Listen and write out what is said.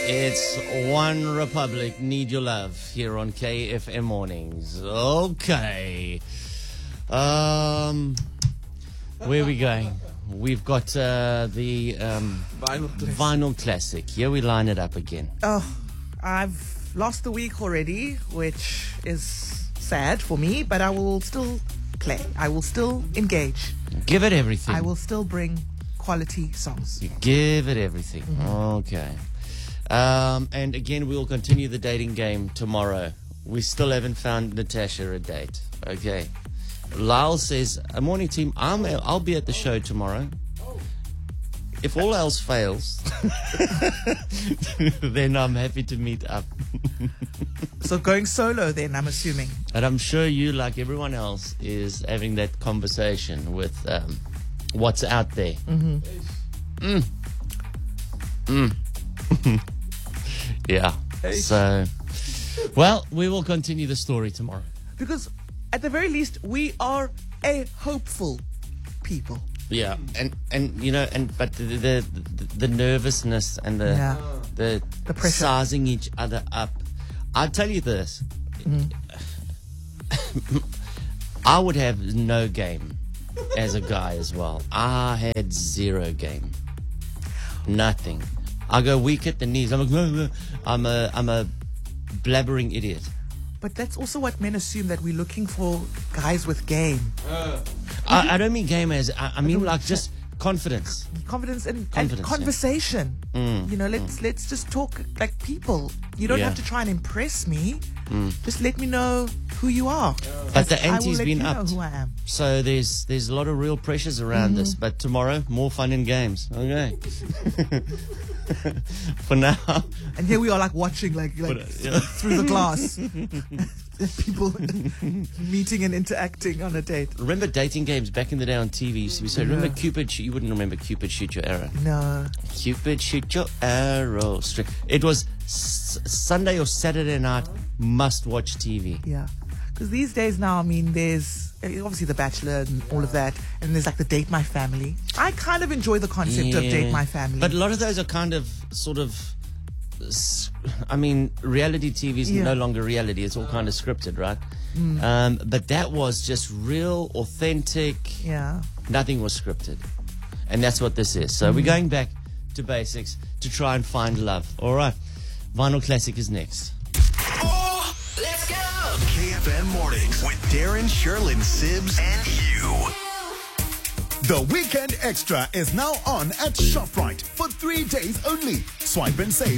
It's One Republic, Need Your Love, here on KFM Mornings. Okay. Where are we going? We've got the Vinyl Classic. Here we line it up again. Oh, I've lost the week already, which is sad for me, but I will still play. I will still engage. Give it everything. I will still bring quality songs. You give it everything. Okay. And again, we'll continue the dating game tomorrow. We still haven't found Natasha a date. Okay. Lyle says, morning team, I'll be at the show tomorrow. If all else fails, then I'm happy to meet up. So going solo then, I'm assuming. And I'm sure you, like everyone else, is having that conversation with what's out there. Yeah. So, well, we will continue the story tomorrow. Because at the very least, we are a hopeful people. Yeah, and you know, but the nervousness and the pressure, sizing each other up. I'll tell you this: I would have no game as a guy as well. I had zero game, nothing. I go weak at the knees. I'm a blabbering idiot. But that's also what men assume, that we're looking for guys with game. I don't mean game as I mean like just confidence. Confidence and conversation. Yeah. You know, let's just talk like people. You don't have to try and impress me. Just let me know who you are. But the ante's been upped. I will let you know who I am. So there's a lot of real pressures around this. But tomorrow, more fun and games. Okay. For now. And here we are, like watching, like through the glass. People meeting and interacting on a date. Remember dating games back in the day on TV used to be so. Remember Cupid? You wouldn't remember Cupid Shoot Your Arrow. No. Cupid Shoot Your Arrow. It was Sunday or Saturday night must-watch TV. Yeah. Because these days now, I mean, there's obviously The Bachelor and all of that, and there's like the Date My Family. I kind of enjoy the concept of Date My Family. But a lot of those are kind of sort of, I mean, reality TV is no longer reality. It's all kind of scripted, right? But that was just real, authentic. Yeah. Nothing was scripted. And that's what this is. So we're going back to basics to try and find love. All right. Vinyl Classic is next. Oh, let's go! KFM Mornings with Darren, Sherlyn, Sibs, and you. The Weekend Extra is now on at ShopRite for 3 days only. Swipe and save